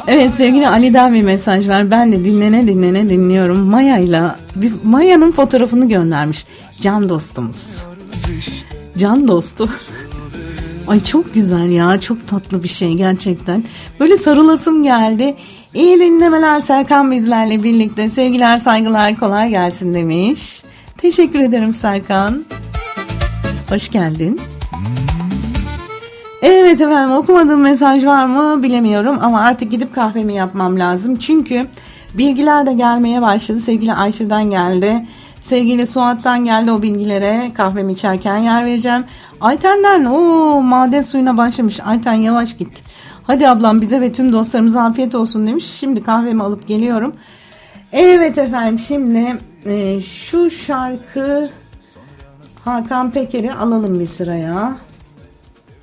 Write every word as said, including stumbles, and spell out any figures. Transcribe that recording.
Evet, sevgili Ali'den bir mesaj var. Ben de dinlene dinlene dinliyorum. Maya'yla, bir Maya'nın fotoğrafını göndermiş. Can dostumuz. Can dostu. Ay çok güzel ya, çok tatlı bir şey gerçekten. Böyle sarılasım geldi. İyi dinlemeler Serkan bizlerle birlikte. Sevgiler, saygılar, kolay gelsin demiş. Teşekkür ederim Serkan. Hoş geldin. Evet efendim, okumadığım mesaj var mı bilemiyorum ama artık gidip kahvemi yapmam lazım. Çünkü bilgiler de gelmeye başladı. Sevgili Ayşe'den geldi. Sevgili Suat'tan geldi, o bilgilere kahvemi içerken yer vereceğim. Ayten'den o maden suyuna başlamış. Ayten yavaş git. Hadi ablam, bize ve tüm dostlarımıza afiyet olsun demiş. Şimdi kahvemi alıp geliyorum. Evet efendim, şimdi e, şu şarkı Hakan Peker'i alalım bir sıraya.